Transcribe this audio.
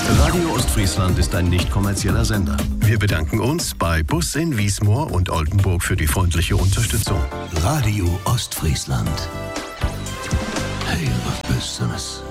Radio Ostfriesland ist ein nicht kommerzieller Sender. Wir bedanken uns bei Bus in Wiesmoor und Oldenburg für die freundliche Unterstützung. Radio Ostfriesland. Heel wat business.